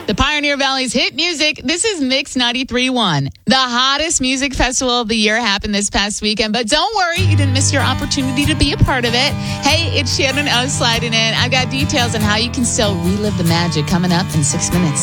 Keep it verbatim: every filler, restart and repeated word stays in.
The Pioneer Valley's hit music. This is Mix ninety-three point one. The hottest music festival of the year happened this past weekend, but don't worry, you didn't miss your opportunity to be a part of it. Hey, it's Shannon O sliding in. I've got details on how you can still relive the magic coming up in six minutes.